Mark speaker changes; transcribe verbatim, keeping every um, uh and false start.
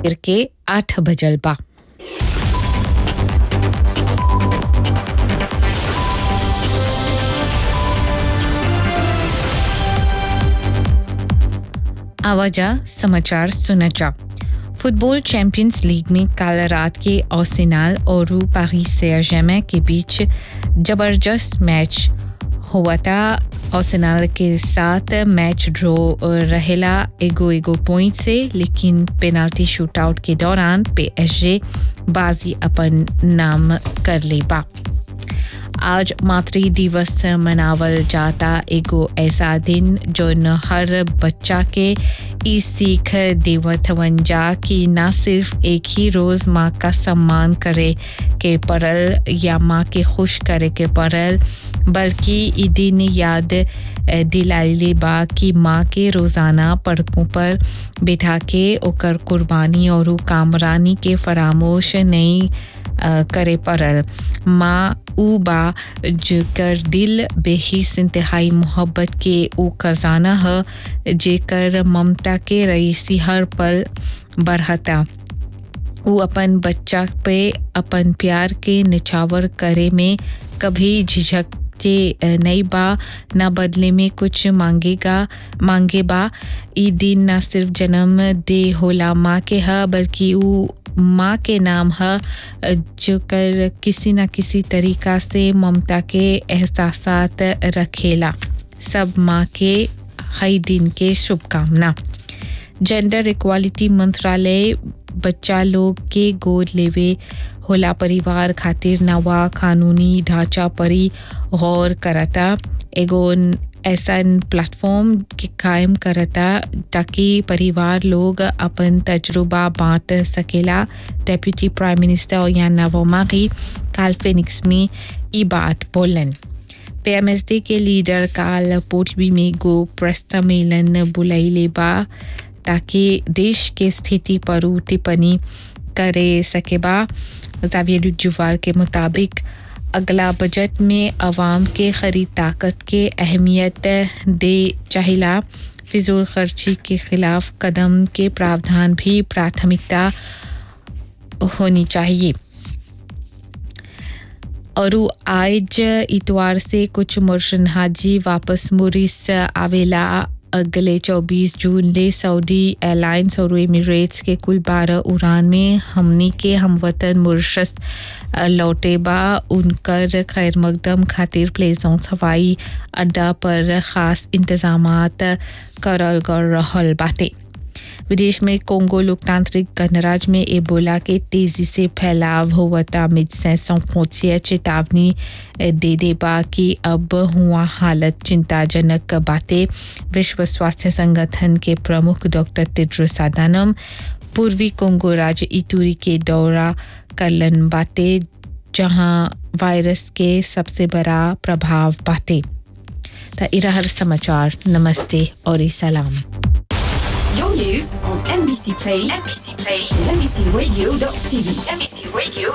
Speaker 1: फिर के आठ बजल बा। आवाजा समाचार सुनचा। फुटबॉल चैंपियंस लीग में कल रात के आर्सेनल और पेरिस सेंट-जर्में के बीच जबरदस्त मैच हुआ था। आर्सेनल के साथ मैच ड्रॉ रहेला एगो एगो पॉइंट से, लेकिन पेनाल्टी शूटआउट के दौरान पीएसजी बाजी अपन नाम कर ले बा। आज मातृ दिवस मनावल जाता, एगो ऐसा दिन जोन हर बच्चा के ई सीख देवत हवन जा कि ना सिर्फ एक ही रोज़ माँ का सम्मान करे के पड़ल या माँ के खुश करे के पड़ल, बल्कि ई दिन याद दिलाइले बा कि माँ के रोज़ाना पड़कों पर बिठा के ओकर कुर्बानी और कामरानी के फरामोश नहीं करे पड़ल। माँ ऊ बा जेकर दिल बेहिस इंतहाई मोहब्बत के ऊ खजाना है, जेकर ममता के रईसी हर पल बढ़ता। ऊ अपन बच्चा पे अपन प्यार के निछावर करे में कभी झिझक के नहीं बा, ना बदले में कुछ मांगेगा मांगे बा। ई दिन ना सिर्फ जन्म दे होला माँ के है, बल्कि ऊ माँ के नाम है जो कर किसी न किसी तरीका से ममता के एहसासात रखेला। सब माँ के हई दिन के शुभकामना। जेंडर इक्वालिटी मंत्रालय बच्चा लोग के गोद लेवे होला परिवार खातिर नवा कानूनी ढांचा परी गौर करता। एगो ऐसा प्लेटफॉर्म के कायम करता ताकि परिवार लोग अपन तजुर्बा बांट सकेला। डेप्यूटी प्राइम मिनिस्टर याना वोमागी काल फिनिक्स में ई बात बोलन। पीएमएसडी के लीडर काल पोर्टबी में गो प्रेस सम्मेलन बुलाइले बा ताकि देश के स्थिति पर टिप्पणी करे सके बा। ज़ावियर जुवाल के मुताबिक अगला बजट में अवाम के खरीद ताकत के अहमियत दे चाहिला। फिजूल खर्ची के खिलाफ कदम के प्रावधान भी प्राथमिकता होनी चाहिए। और आज इतवार से कुछ मुर्शिद हाजी वापस मुरीस आवेला। अगले चौबीस जून ले सऊदी एयरलाइंस और एमिरेट्स के कुल बारह उड़ान में हमनी के हमवतन मुर्शस लौटे बा। उनकर खैर मकदम खातिर प्लेजों हवाई अड्डा पर खास इंतजामात करल गल रहल बाटे। विदेश में कोंगो लोकतांत्रिक गणराज्य में एबोला के तेजी से फैलाव होवता मेडिसिन पहुंची चेतावनी दे दे बा कि अब हुआ हालत चिंताजनक बातें। विश्व स्वास्थ्य संगठन के प्रमुख डॉक्टर टेड्रोस अधानम पूर्वी कोंगो राज्य इतूरी के दौरा करलन बातें, जहां वायरस के सबसे बड़ा प्रभाव बातें। ता इरा हर समाचार। नमस्ते और सलाम।
Speaker 2: Your news on N B C Play, N B C Play, N B C radio dot T V, N B C radio